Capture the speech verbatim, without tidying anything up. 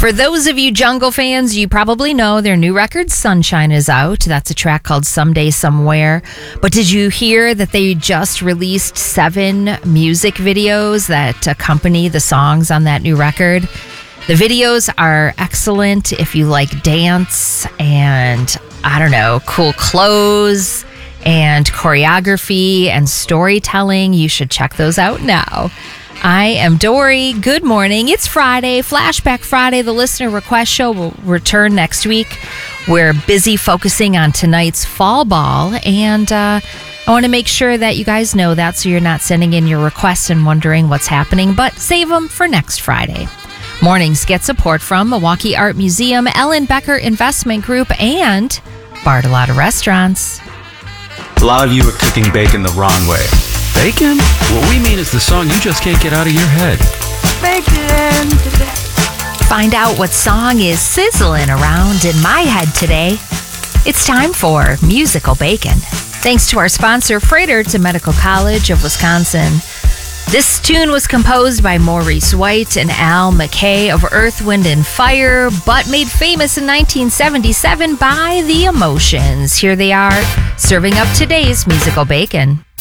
For those of you Jungle fans, you probably know their new record, Sunshine, is out. That's a track called Someday Somewhere. But did you hear that they just released seven music videos that accompany the songs on that new record? The videos are excellent if you like dance and, I don't know, cool clothes and choreography and storytelling. You should check those out now. I am Dory. Good morning. It's Friday, Flashback Friday. The listener request show will return next week. We're busy focusing on tonight's fall ball, and uh, I want to make sure that you guys know that so you're not sending in your requests and wondering what's happening, but save them for next Friday. Mornings get support from Milwaukee Art Museum, Ellen Becker Investment Group, and Bartolotta Restaurants. A lot of you are cooking bacon the wrong way. Bacon? What we mean is the song you just can't get out of your head. Bacon. Find out what song is sizzling around in my head today. It's time for Musical Bacon. Thanks to our sponsor, Froedtert Medical College of Wisconsin. This tune was composed by Maurice White and Al McKay of Earth, Wind and Fire, but made famous in nineteen seventy-seven by The Emotions. Here they are, serving up today's Musical Bacon.